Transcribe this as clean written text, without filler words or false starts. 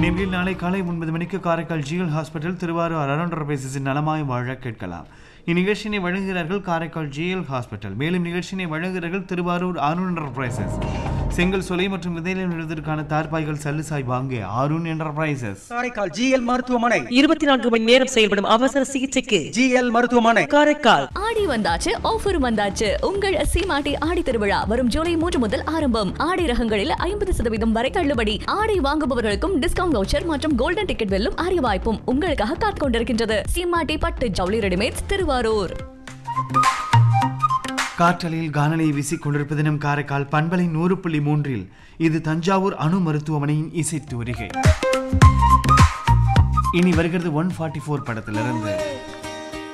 இந்நிலையில் நாளை காலை 9 மணிக்கு காரைக்கால் ஜிஎல் ஹாஸ்பிட்டல் திருவாரூர் அருண் பேசிஸின் நலமாய் வாழ கேட்கலாம். இந்நிகழ்ச்சியினை வழங்குகிறார்கள் காரைக்கால் ஜிஎல் ஹாஸ்பிட்டல். மேலும் நிகழ்ச்சியினை வழங்குகிறார்கள் திருவாரூர் அருண் என்டர்பிரைசஸ். செங்கல் சொலை மற்றும் விதையிலும் எழுதுவதற்கான தார்பாய்கள் சல்லுசாய் வாங்க அருண் என்டர்பிரைசஸ். காரைக்கால் ஜிஎல் மருத்துவமனை 24 மணி நேரம் செயல்படும் அவசர சிகிச்சைக்கு ஜிஎல் மருத்துவமனை காரைக்கால். ஆடி வந்தாச்சு, ஆஃபர் வந்தாச்சு. உங்கள் சீமாட்டி ஆடி திருவிழா வரும் ஜூலை 3 முதல் ஆரம்பம். ஆடை ரகங்களில் 50% வரை தள்ளுபடி. ஆடை வாங்குபவர்களுக்கும் டிஸ்கவுண்ட் வவுச்சர் மற்றும் கோல்டன் டிக்கெட் வெல்லும் அரிய வாய்ப்பும் உங்களுக்காக காத்துக் கொண்டிருக்கின்றது. சீமாட்டி பட்டு ஜவுளி ரெடிமேட்ஸ் திருவாரூர். காற்றலையில் கானலை வீசிக் கொண்டிருப்பது நம் காரைக்கால் பண்பலை 100.3. இது தஞ்சாவூர் அணு மருத்துவமனையின் இசைத்தூரிகை. இனி வருகிறது 144 படத்திலிருந்து.